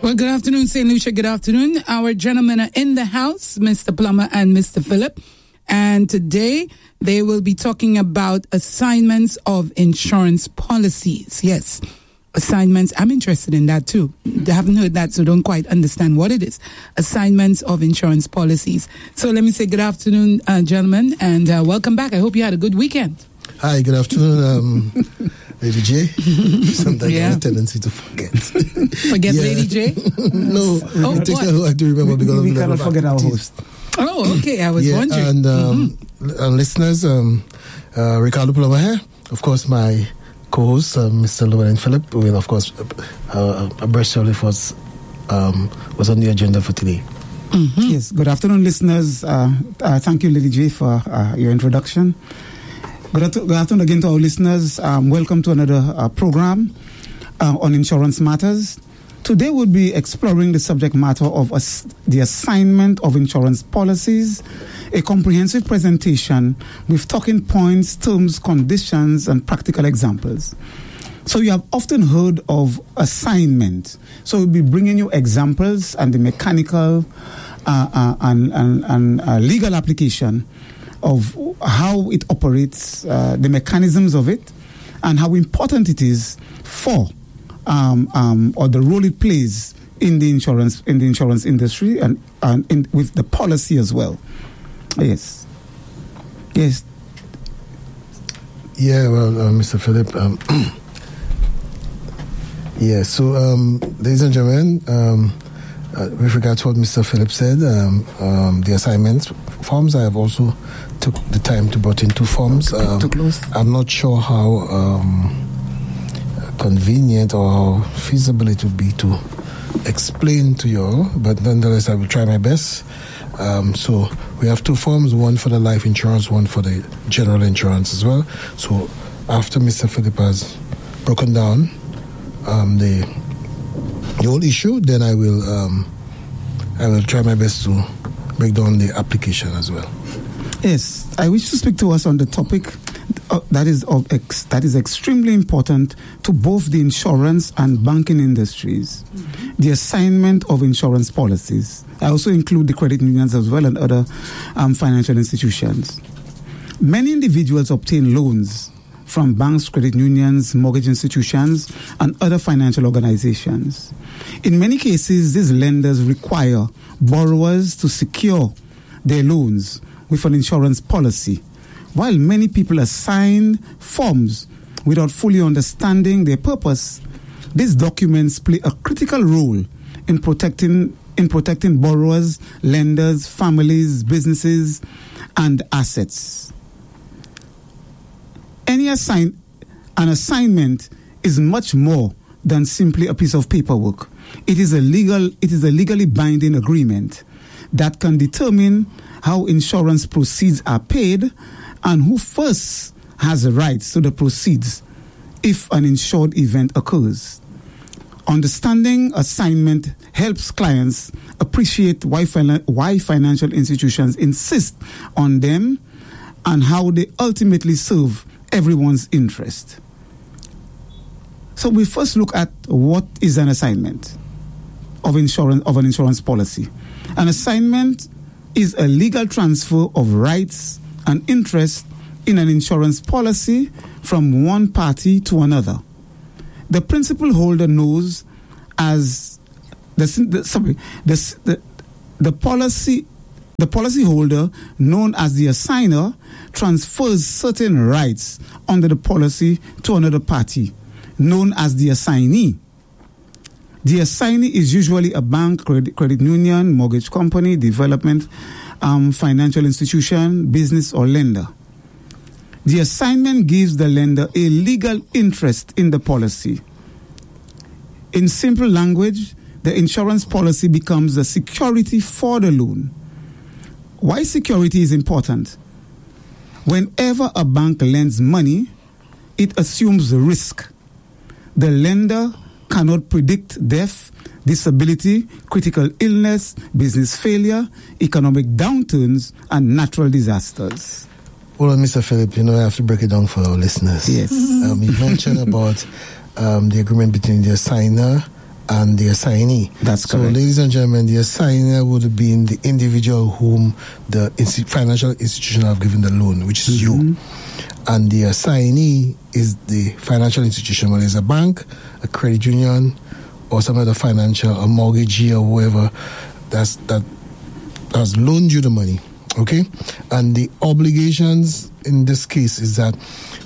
Well, good afternoon, St. Lucia. Good afternoon. Our gentlemen are in the house, Mr. Plummer and Mr. Phillip. And today they will be talking about assignments of insurance policies. Yes, assignments. I'm interested in that too. I haven't heard that, so don't quite understand what it is. Assignments of insurance policies. So let me say good afternoon, gentlemen, and welcome back. I hope you had a good weekend. Hi, good afternoon, Lady J. Sometimes I have a tendency to forget. Forget Lady J? No, it takes a while to remember because we cannot forget our host. Oh, okay. I was wondering. And listeners, Ricardo Plummer here. Of course, my co-host, Mr. Llewellyn Phillip, will, of course, Breast Relief was on the agenda for today. Mm-hmm. Yes, good afternoon, listeners. Thank you, Lady J, for your introduction. Good afternoon again to our listeners. Welcome to another program on insurance matters. Today we'll be exploring the subject matter of the assignment of insurance policies, a comprehensive presentation with talking points, terms, conditions, and practical examples. So you have often heard of assignment. So we'll be bringing you examples and the mechanical and legal application of how it operates, the mechanisms of it, and how important it is for or the role it plays in the insurance industry and with the policy as well. Yes. Yeah, well, Mr. Phillip. So, ladies and gentlemen, with regard to what Mr. Phillip said, the assignments forms, I have also took the time to put in two forms. I'm not sure how convenient or how feasible it would be to explain to you all, but nonetheless I will try my best. So we have two forms, one for the life insurance, one for the general insurance as well. So after Mr. Phillip has broken down the whole issue, then I will try my best to break down the application as well. Yes, I wish to speak to us on the topic that is extremely important to both the insurance and banking industries, the assignment of insurance policies. I also include the credit unions as well and other financial institutions. Many individuals obtain loans from banks, credit unions, mortgage institutions, and other financial organizations. In many cases, these lenders require borrowers to secure their loans with an insurance policy, while many people assign forms without fully understanding their purpose. These documents play a critical role in protecting borrowers, lenders, families, businesses, and assets. An assignment is much more than simply a piece of paperwork. It is a legally binding agreement that can determine how insurance proceeds are paid and who first has the rights to the proceeds if an insured event occurs. Understanding assignment helps clients appreciate why financial institutions insist on them and how they ultimately serve everyone's interest. So we first look at what is an assignment of an insurance policy. An assignment is a legal transfer of rights and interest in an insurance policy from one party to another. The principal holder knows as the policy holder, known as the assigner, transfers certain rights under the policy to another party, known as the assignee. The assignee is usually a bank, credit union, mortgage company, development, financial institution, business, or lender. The assignment gives the lender a legal interest in the policy. In simple language, the insurance policy becomes the security for the loan. Why security is important? Whenever a bank lends money, it assumes the risk. The lender cannot predict death, disability, critical illness, business failure, economic downturns, and natural disasters. Well, Mr. Phillip, I have to break it down for our listeners. Yes. You mentioned about the agreement between the assigner and the assignee. That's so, correct. ladies and gentlemen, the assigner would have been the individual whom the financial institution have given the loan, which is you. And the assignee is the financial institution, whether it's a bank, a credit union, or some other financial, a mortgagee, or whoever that has loaned you the money. Okay? And the obligations in this case is that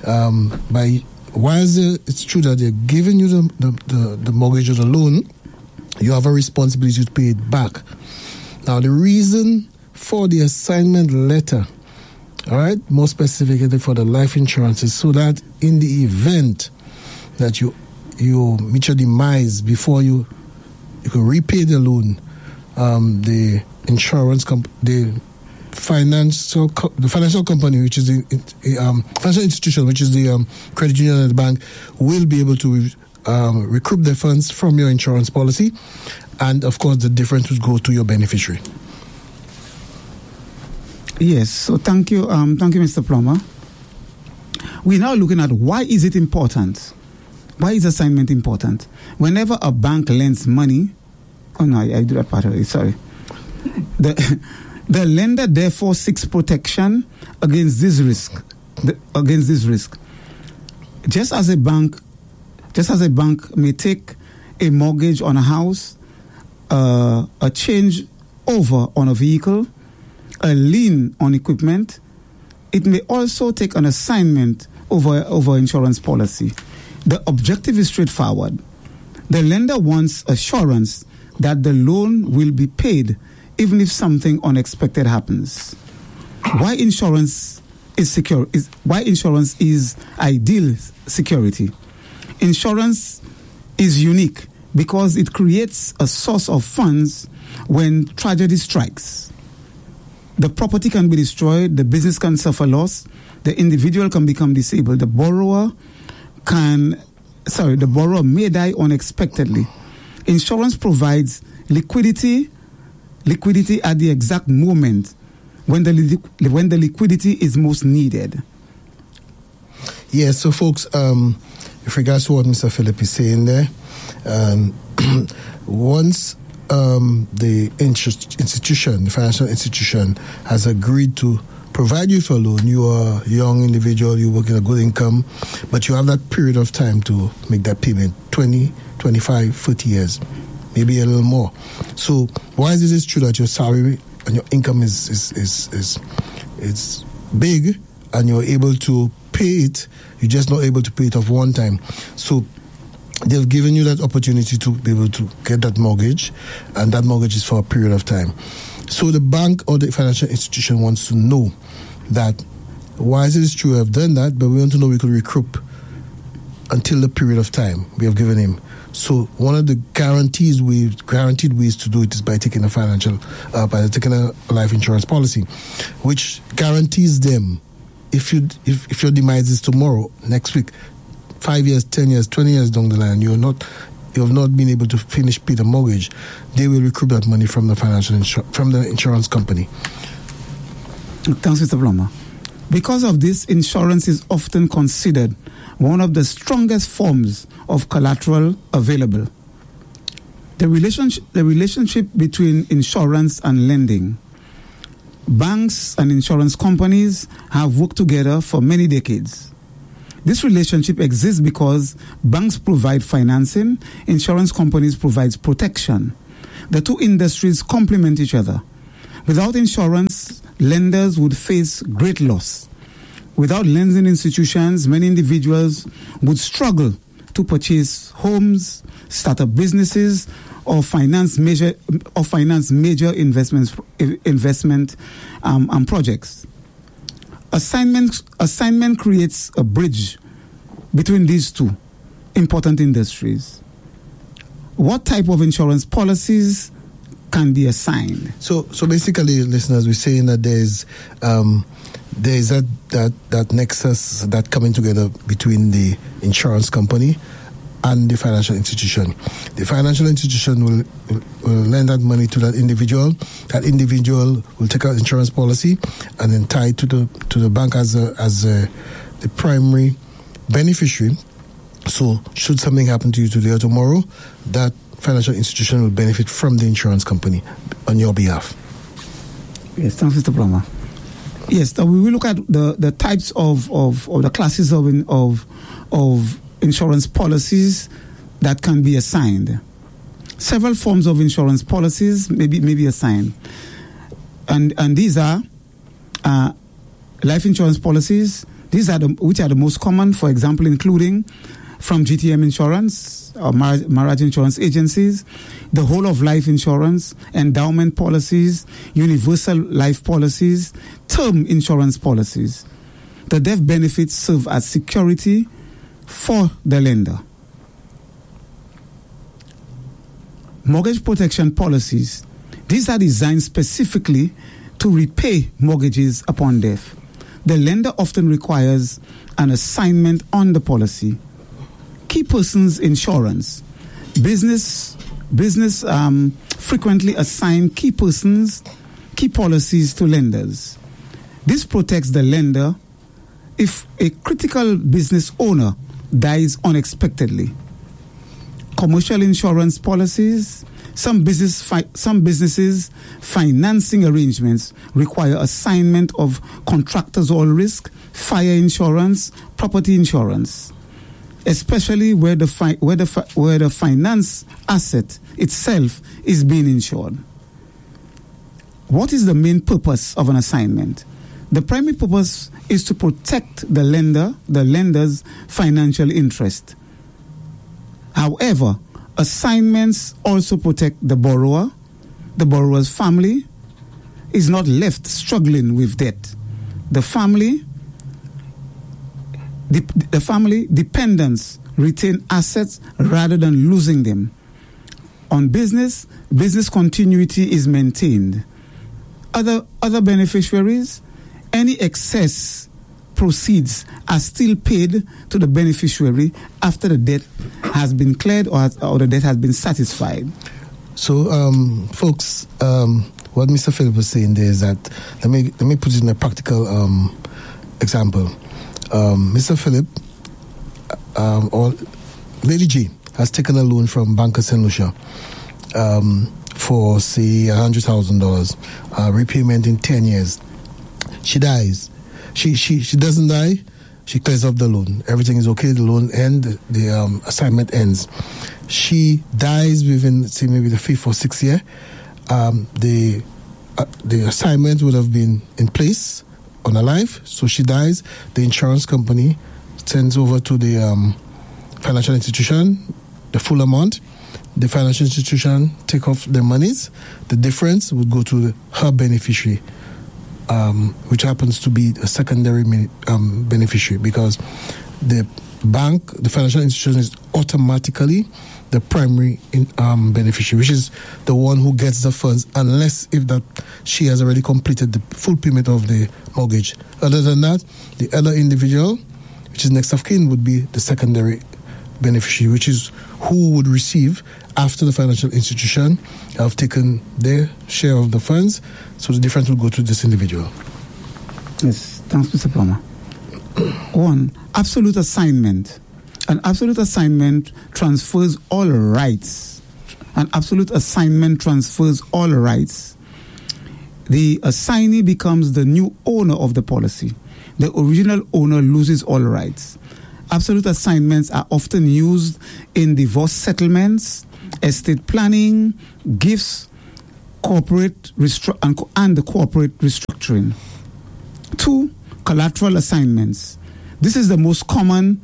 it's true that they're giving you the mortgage or the loan, you have a responsibility to pay it back. Now, the reason for the assignment letter, all right, more specifically for the life insurance, is so that in the event that you meet your demise before you can repay the loan, the insurance the financial company, which is the financial institution, which is the credit union and the bank, will be able to recoup the funds from your insurance policy, and of course the difference would go to your beneficiary. Yes, so thank you, Mr. Plummer. We're now looking at why is it important? Why is assignment important? Whenever a bank lends money, I do that part of it, sorry. The lender therefore seeks protection against this risk. Just as a bank may take a mortgage on a house, a change over on a vehicle, a lien on equipment, it may also take an assignment over insurance policy. The objective is straightforward. The lender wants assurance that the loan will be paid even if something unexpected happens. Why insurance is ideal security. Insurance is unique because it creates a source of funds when tragedy strikes. The property can be destroyed, the business can suffer loss, the individual can become disabled, the borrower may die unexpectedly. Insurance provides liquidity at the exact moment when the liquidity is most needed. Yes, so folks, with regards to what Mr. Philip is saying there, once the institution, the financial institution, has agreed to provide you for a loan, you are a young individual, you work in a good income, but you have that period of time to make that payment, 20, 25, 30 years, maybe a little more. So why is it true that your salary and your income is big and you're able to pay it, you're just not able to pay it off one time? So they've given you that opportunity to be able to get that mortgage, and that mortgage is for a period of time. So the bank or the financial institution wants to know that why is it true I've done that, but we want to know we could recoup until the period of time we have given him. So one of the guaranteed ways to do it is by taking taking a life insurance policy, which guarantees them if your demise is tomorrow, next week, 5 years, 10 years, 20 years down the line, you have not been able to pay the mortgage, they will recoup that money from the insurance company. Thanks, Mr. Plummer. Because of this, insurance is often considered one of the strongest forms of collateral available. The relationship between insurance and lending. Banks and insurance companies have worked together for many decades. This relationship exists because banks provide financing, insurance companies provide protection. The two industries complement each other. Without insurance, lenders would face great loss. Without lending institutions, many individuals would struggle to purchase homes, start up businesses, or finance major investment projects. Assignment creates a bridge between these two important industries. What type of insurance policies can be assigned? So basically, listeners, we're saying that there's that nexus, that coming together between the insurance company and the financial institution. The financial institution will lend that money to that individual. That individual will take out insurance policy and then tie it to the bank as the primary beneficiary. So should something happen to you today or tomorrow, that financial institution will benefit from the insurance company on your behalf. Yes, thanks, Mr. Plummer. Yes, we will look at the types of the classes of insurance policies that can be assigned. Several forms of insurance policies may be assigned, and these are life insurance policies. These are which are the most common, for example, including from GTM Insurance or marriage insurance agencies, the whole of life insurance, endowment policies, universal life policies, term insurance policies. The death benefits serve as security for the lender. Mortgage protection policies. These are designed specifically to repay mortgages upon death. The lender often requires an assignment on the policy. Key persons insurance. Business frequently assign key policies to lenders. This protects the lender if a critical business owner dies unexpectedly. Commercial insurance policies. Some businesses financing arrangements require assignment of contractors' all risk, fire insurance, property insurance, especially where the finance asset itself is being insured. What is the main purpose of an assignment? The primary purpose is to protect the lender's financial interest. However, assignments also protect the borrower. The borrower's family is not left struggling with debt. The family dependents retain assets rather than losing them. On business continuity is maintained. Other beneficiaries, any excess proceeds are still paid to the beneficiary after the debt has been cleared or the debt has been satisfied. So, folks, what Mr. Philip was saying there is that let me put it in a practical example. Mr. Philip or Lady G has taken a loan from Bank of St. Lucia for, say, $100,000, repayment in 10 years. She dies. She doesn't die. She clears up the loan. Everything is okay. The loan ends. The assignment ends. She dies within, say, maybe the 5th or 6th year. The assignment would have been in place on her life. So she dies. The insurance company sends over to the financial institution the full amount. The financial institution take off the monies. The difference would go to her beneficiary, which happens to be a secondary beneficiary, because the bank, the financial institution, is automatically the primary beneficiary, which is the one who gets the funds, unless if that she has already completed the full payment of the mortgage. Other than that, the other individual, which is next of kin, would be the secondary beneficiary, which is who would receive after the financial institution have taken their share of the funds. So the difference will go to this individual. Yes, thanks, Mr. Plummer. 1. Absolute assignment. An absolute assignment transfers all rights. An absolute assignment transfers all rights. The assignee becomes the new owner of the policy. The original owner loses all rights. Absolute assignments are often used in divorce settlements, estate planning, gifts, corporate and the corporate restructuring. 2. Collateral assignments. This is the most common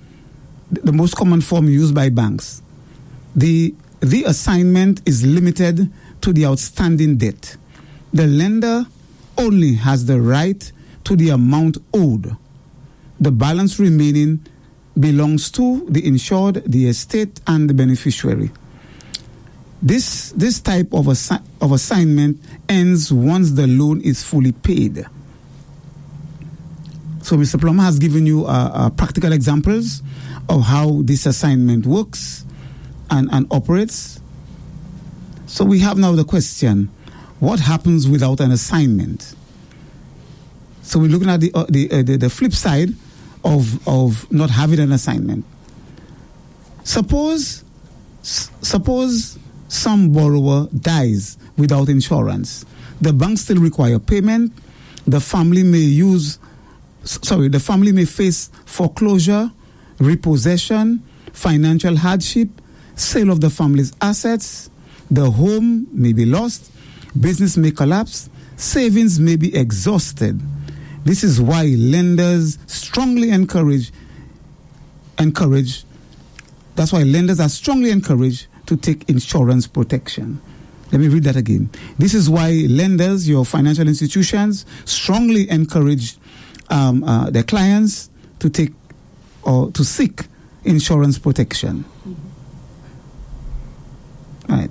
form used by banks. The assignment is limited to the outstanding debt. The lender only has the right to the amount owed. The balance remaining belongs to the insured, the estate, and the beneficiary. This type of assignment ends once the loan is fully paid. So Mr. Plummer has given you practical examples of how this assignment works and operates. So we have now the question, what happens without an assignment? So we're looking at the flip side of not having an assignment. Suppose some borrower dies without insurance, the bank still require payment. The family may face foreclosure, repossession, financial hardship, sale of the family's assets, the home may be lost, business may collapse, savings may be exhausted. This is why lenders strongly encourage, that's why lenders are strongly encouraged to take insurance protection. Let me read that again. This is why lenders, your financial institutions, strongly encourage their clients to take or to seek insurance protection. Right.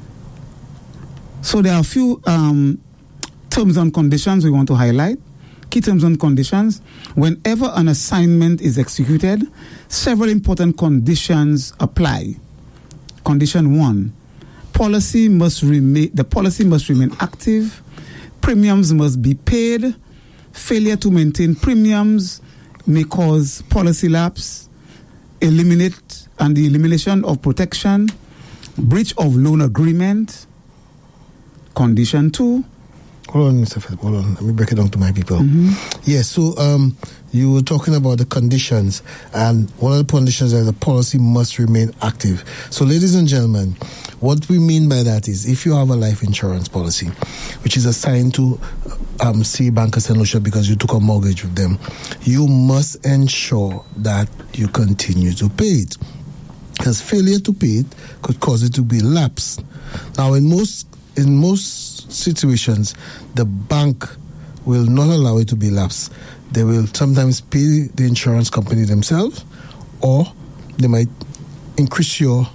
So there are a few terms and conditions we want to highlight. Key terms and conditions. Whenever an assignment is executed, several important conditions apply. Condition 1. The policy must remain active. Premiums must be paid. Failure to maintain premiums may cause policy lapse. The elimination of protection. Breach of loan agreement. Condition 2. Hold on, Mr. Philip. Hold on. Let me break it down to my people. Yes, so you were talking about the conditions, and one of the conditions is the policy must remain active. So, ladies and gentlemen, what we mean by that is if you have a life insurance policy, which is assigned to Bank of St. Lucia because you took a mortgage with them, you must ensure that you continue to pay it. Because failure to pay it could cause it to be lapsed. Now, in most situations, the bank will not allow it to be lapsed. They will sometimes pay the insurance company themselves, or they might increase your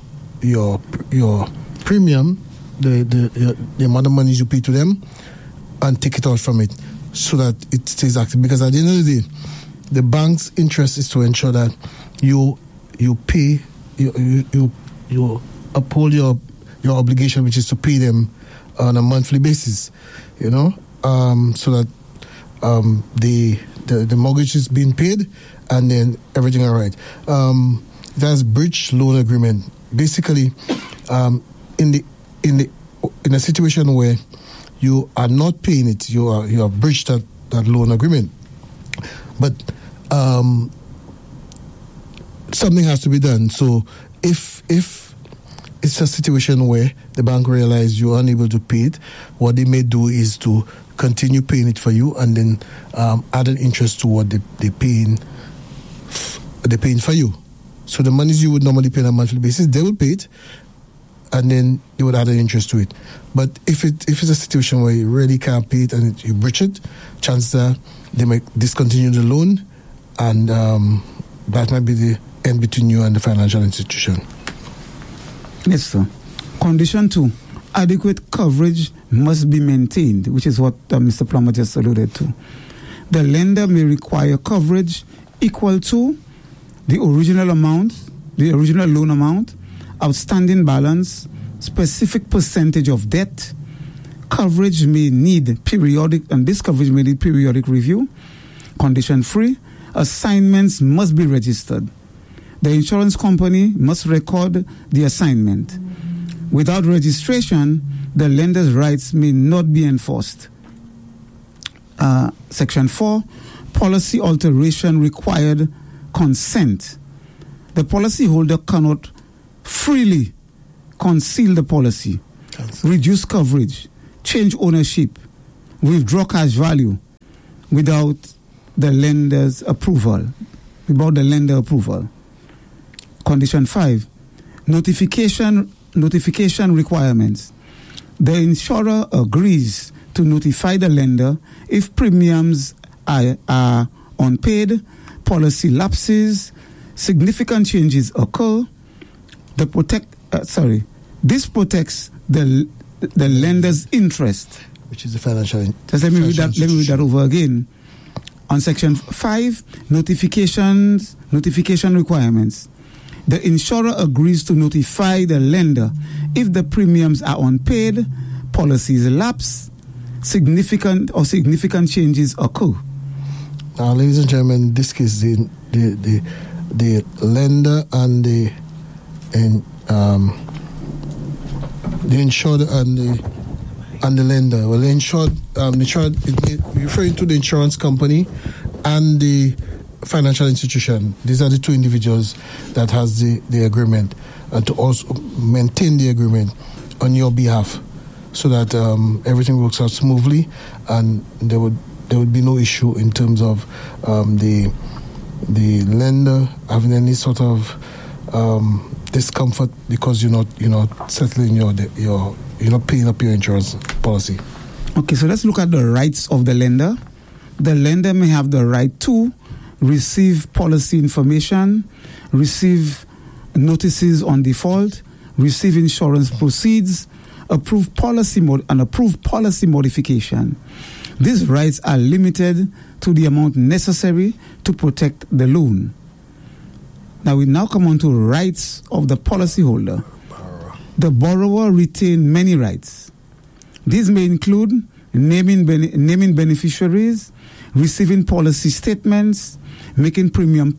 premium, the amount of money you pay to them, and take it out from it so that it stays active. Because at the end of the day, the bank's interest is to ensure that you pay, you uphold your obligation, which is to pay them on a monthly basis, so that the mortgage is being paid and then everything all right. That's breach loan agreement. Basically, in a situation where you are not paying it, you have breached that loan agreement. But something has to be done. So if it's a situation where the bank realizes you're unable to pay it, what they may do is to continue paying it for you and then add an interest to what they're paying for you. So the monies you would normally pay on a monthly basis, they will pay it, and then they would add an interest to it. But if it's a situation where you really can't pay it and you breach it, chances are they might discontinue the loan, and that might be the end between you and the financial institution. Yes, sir. Condition 2. Adequate coverage must be maintained, which is what Mr. Plummer just alluded to. The lender may require coverage equal to the original loan amount, outstanding balance, specific percentage of debt. Coverage may need periodic review. Condition 3. Assignments must be registered. The insurance company must record the assignment. Without registration, the lender's rights may not be enforced. Section 4, policy alteration required consent. The policyholder cannot freely conceal the policy, reduce coverage, change ownership, withdraw cash value without the lender's approval, Condition 5, notification requirements. The insurer agrees to notify the lender if premiums are unpaid, policy lapses, significant changes occur. This protects the lender's interest, which is the financial. Let me read that over again. On Section 5, notification requirements. The insurer agrees to notify the lender if the premiums are unpaid, policies lapse, significant changes occur. Now, ladies and gentlemen, in this case, the the insured and the lender. Well, the insured referring to the insurance company and the financial institution. These are the two individuals that has the agreement, and to also maintain the agreement on your behalf, so that everything works out smoothly, and there would be no issue in terms of the lender having any sort of discomfort because you're not settling you're not paying up your insurance policy. Okay, so let's look at the rights of the lender. The lender may have the right to receive policy information, receive notices on default, receive insurance proceeds, approve policy modification. These rights are limited to the amount necessary to protect the loan. Now we come on to rights of the policyholder. The borrower retains many rights. These may include naming beneficiaries, receiving policy statements, making premium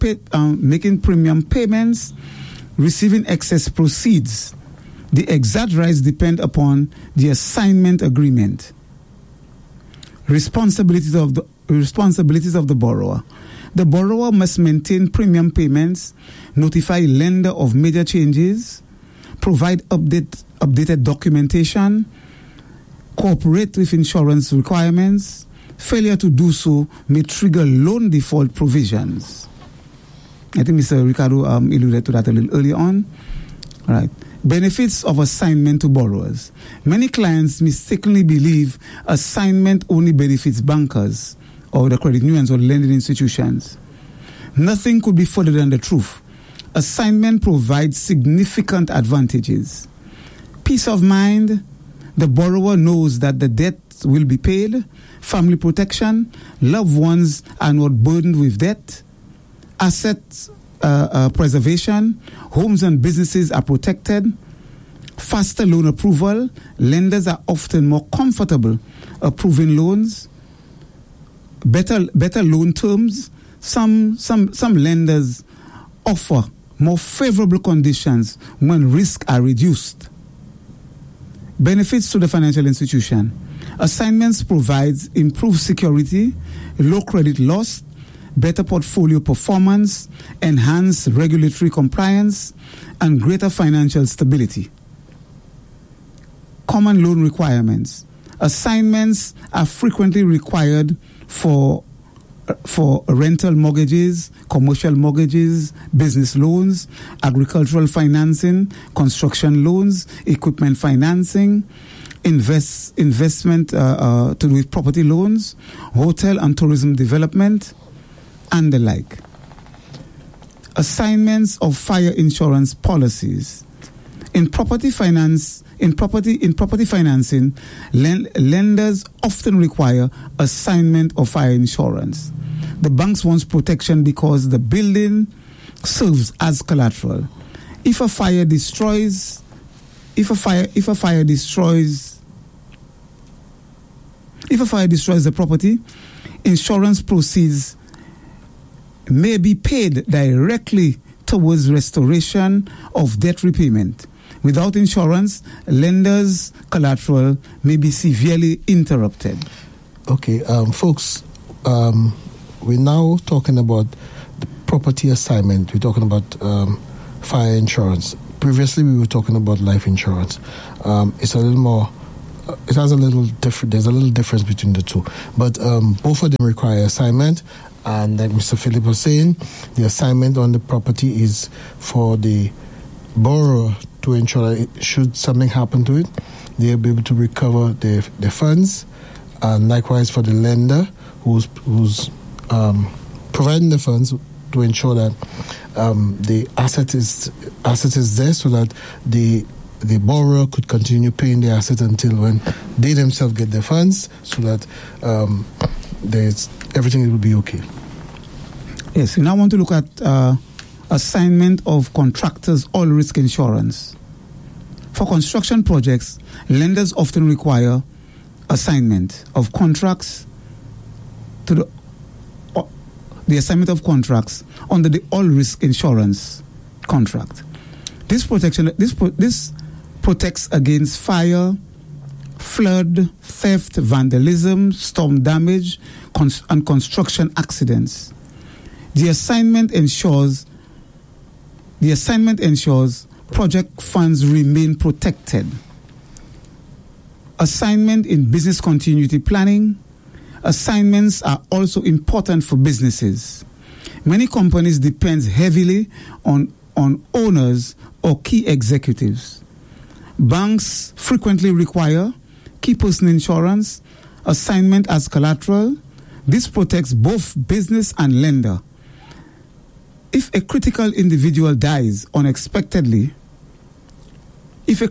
payments, receiving excess proceeds. The exact rights depend upon the assignment agreement. Responsibilities of the borrower. The borrower must maintain premium payments, notify lender of major changes, provide updated documentation, cooperate with insurance requirements. Failure to do so may trigger loan default provisions. I think Mr. Ricardo alluded to that a little earlier on. All right. Benefits of assignment to borrowers. Many clients mistakenly believe assignment only benefits bankers or the credit unions or lending institutions. Nothing could be further than the truth. Assignment provides significant advantages. Peace of mind. The borrower knows that the debt will be paid. Family protection. Loved ones are not burdened with debt. Assets preservation. Homes and businesses are protected. Faster loan approval. Lenders are often more comfortable approving loans. Better loan terms. Some lenders offer more favorable conditions when risks are reduced. Benefits to the financial institution. Assignments provides improved security, low credit loss, better portfolio performance, enhanced regulatory compliance, and greater financial stability. Common loan requirements. Assignments are frequently required for rental mortgages, commercial mortgages, business loans, agricultural financing, construction loans, equipment financing, investment to do with property loans, hotel and tourism development, and the like. Assignments of fire insurance policies. In property financing, lenders often require assignment of fire insurance. The banks want protection because the building serves as collateral. If a fire destroys the property, insurance proceeds may be paid directly towards restoration of debt repayment. Without insurance, lenders' collateral may be severely interrupted. Okay, folks, we're now talking about the property assignment. We're talking about fire insurance. Previously, we were talking about life insurance. It's a little more. It has a little different. There's a little difference between the two, but both of them require assignment. And like Mr. Philip was saying, the assignment on the property is for the borrower to ensure that should something happen to it, they'll be able to recover their funds, and likewise for the lender who's providing the funds to ensure that the asset is there, so that the borrower could continue paying the asset until when they themselves get their funds, so that everything will be okay. Yes, we now want to look at assignment of contractors' all-risk insurance. For construction projects, lenders often require assignment of contracts to the assignment of contracts under the all-risk insurance contract. This protects against fire, flood, theft, vandalism, storm damage, and construction accidents. The assignment ensures project funds remain protected. Assignment in business continuity planning. Assignments are also important for businesses. Many companies depend heavily on owners or key executives. Banks frequently require key person insurance, assignment as collateral. This protects both business and lender. If a critical individual dies unexpectedly, Mr.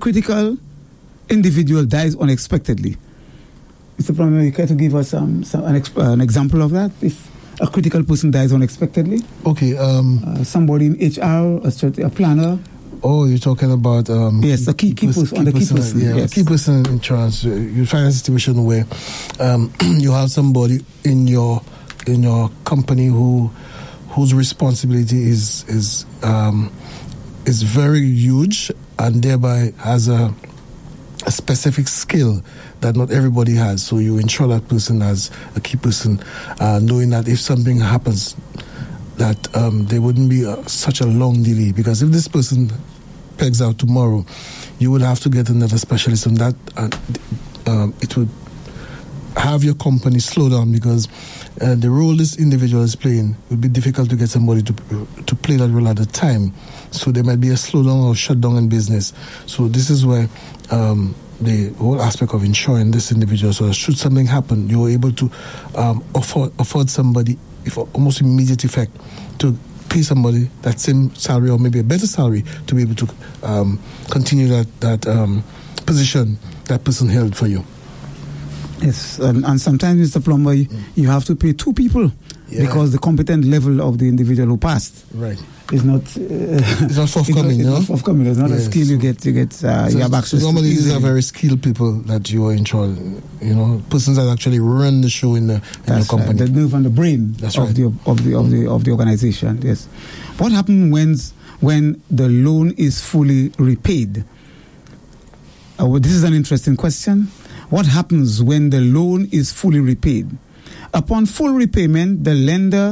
Plummer, you care to give us an example of that? If a critical person dies unexpectedly? Okay. Somebody in HR, a planner. Oh, you're talking about yes, a key person. Yeah, yes. A key person in insurance. You find a situation where you have somebody in your company whose responsibility is very huge and thereby has a specific skill that not everybody has. So you insure that person as a key person, knowing that if something happens, that there wouldn't be such a long delay. Because if this person pegs out tomorrow, you would have to get another specialist on that. It would have your company slow down because the role this individual is playing, it would be difficult to get somebody to play that role at the time. So there might be a slowdown or shutdown in business. So this is where the whole aspect of insuring this individual, so should something happen, you're able to afford somebody for almost immediate effect to pay somebody that same salary or maybe a better salary to be able to continue that position that person held for you. Yes, and sometimes, Mr. Plummer, you have to pay two people because the competent level of the individual who passed is not it's not forthcoming. It's not forthcoming. It's not a skill you get. You have access. Normally, these are very skilled people that you are in charge. You know, persons that actually run the show in your company. The nerve and the brain of the organization. Yes. What happens when the loan is fully repaid? This is an interesting question. What happens when the loan is fully repaid? Upon full repayment, the lender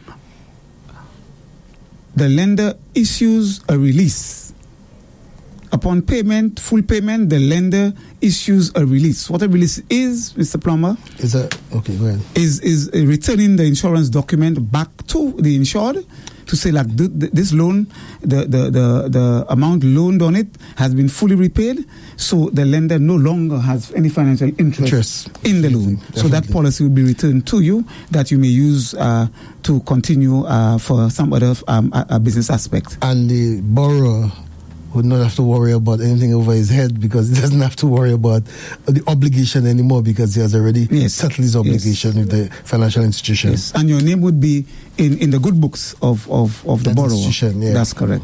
issues a release. Upon payment, full payment, the lender issues a release. What a release is, Mr. Plummer? Okay, go ahead. Is returning the insurance document back to the insured to say, like, this loan, the amount loaned on it has been fully repaid, so the lender no longer has any financial interest in the loan. Definitely. So that policy will be returned to you that you may use to continue for some other business aspect. And the borrower would not have to worry about anything over his head because he doesn't have to worry about the obligation anymore because he has already settled his obligation with the financial institution. Yes, and your name would be in the good books of the borrower. Institution, yeah. That's correct.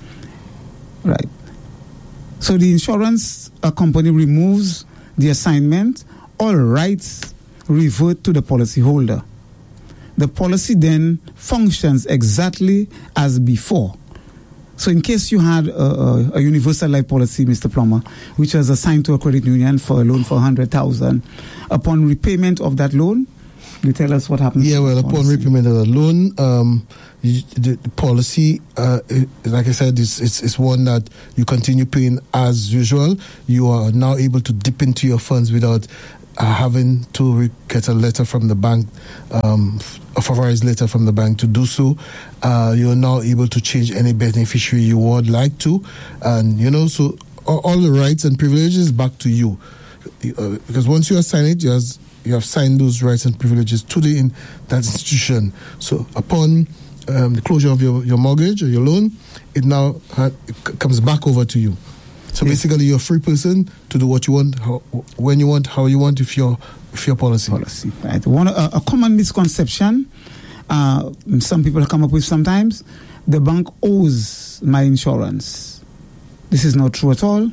Right. So the insurance company removes the assignment. All rights revert to the policyholder. The policy then functions exactly as before. So in case you had a universal life policy, Mr. Plummer, which was assigned to a credit union for a loan for $100,000, upon repayment of that loan, you tell us what happens? Yeah, well, upon repayment of the loan, the policy, like I said, it's one that you continue paying as usual. You are now able to dip into your funds without having to get a letter from the bank, authorized letter from the bank to do so. You're now able to change any beneficiary you would like to. And, so all the rights and privileges back to you. Because once you assign it, you have signed those rights and privileges to that institution. So upon the closure of your mortgage or your loan, it now comes back over to you. So basically, you're a free person to do what you want, when you want, how you want, with your policy. Right. A common misconception some people come up with sometimes: the bank owes my insurance. This is not true at all.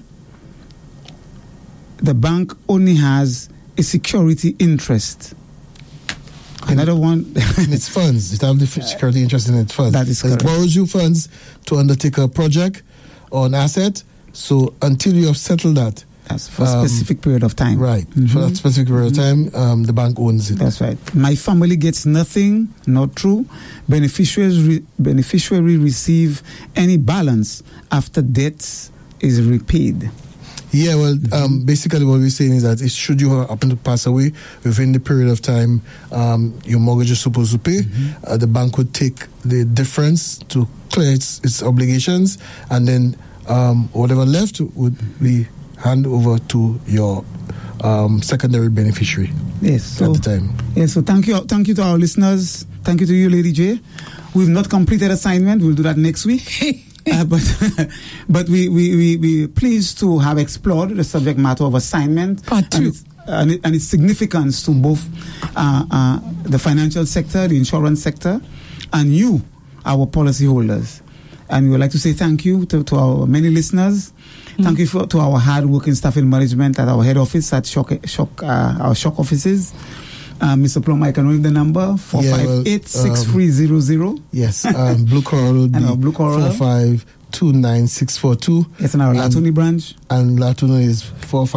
The bank only has a security interest. Another one in its funds. It has the security interest in its funds. That is correct. It borrows you funds to undertake a project or an asset. So until you have settled that, that's for a specific period of time. Right. For that specific period of time, the bank owns it. That's right. My family gets nothing, not true. Beneficiary receive any balance after debt is repaid. Yeah, well, basically what we're saying is that should you happen to pass away within the period of time your mortgage is supposed to pay, the bank would take the difference to clear its obligations, and then whatever left would be hand over to your secondary beneficiary. Yes, at the time. Yes, so thank you to our listeners. Thank you to you, Lady J. We've not completed assignment. We'll do that next week. But we're pleased to have explored the subject matter of assignment Part 2. and its significance to both the financial sector, the insurance sector, and you, our policyholders. And we would like to say thank you to our many listeners. Thank you to our hard-working staff in management at our head office at our Shock offices. Mr. Plummer, I can read the number 458-6300. Yes, Blue Coral will be 4529642. Yes, and our Latuni branch. And Latuni is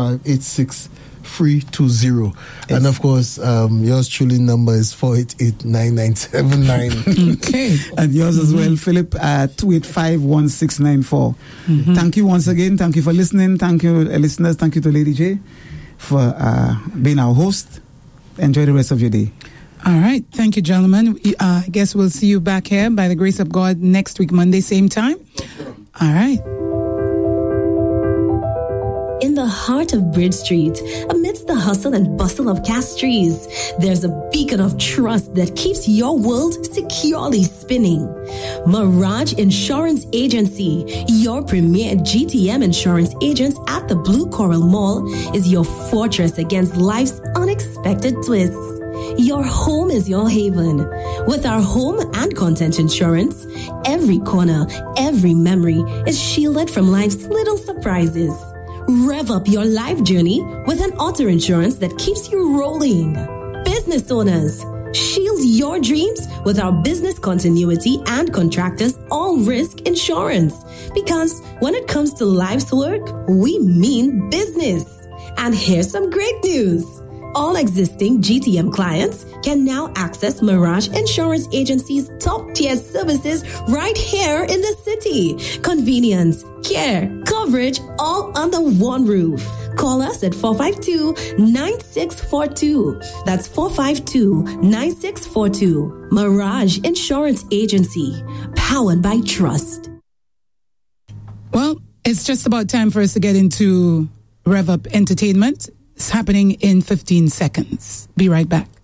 4586320. Yes. And of course, yours truly number is 4889979. Okay. And yours as well, Philip, 2851694. Thank you once again. Thank you for listening. Thank you, listeners. Thank you to Lady J for being our host. Enjoy the rest of your day. All right. Thank you, gentlemen. I guess we'll see you back here by the grace of God next week, Monday, same time. All right. In the heart of Bridge Street, amidst the hustle and bustle of Castries, there's a beacon of trust that keeps your world securely spinning. Mirage Insurance Agency, your premier GTM insurance agent at the Blue Coral Mall, is your fortress against life's unexpected twists. Your home is your haven. With our home and content insurance, every corner, every memory is shielded from life's little surprises. Rev up your life journey with an auto insurance that keeps you rolling. Business owners, shield your dreams with our business continuity and contractors all risk insurance. Because when it comes to life's work, we mean business. And here's some great news. All existing GTM clients can now access Mirage Insurance Agency's top-tier services right here in the city. Convenience, care, coverage, all under one roof. Call us at 452-9642. That's 452-9642. Mirage Insurance Agency, powered by trust. Well, it's just about time for us to get into Rev Up Entertainment. It's happening in 15 seconds. Be right back.